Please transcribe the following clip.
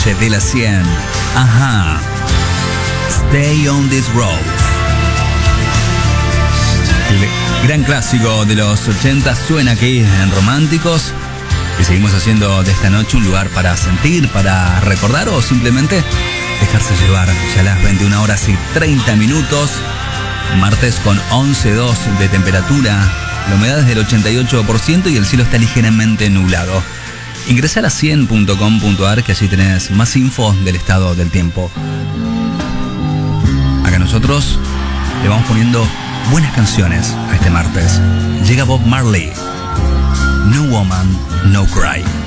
noche de las 100. Ajá. Stay on this road. El gran clásico de los 80 suena aquí en Románticos. Y seguimos haciendo de esta noche un lugar para sentir, para recordar o simplemente dejarse llevar. Ya a las 21 horas y 30 minutos. Martes con 11,2 de temperatura. La humedad es del 88% y el cielo está ligeramente nublado. Ingresá a la 100.com.ar que allí tenés más info del estado del tiempo. Acá nosotros le vamos poniendo buenas canciones a este martes. Llega Bob Marley. No Woman, No Cry.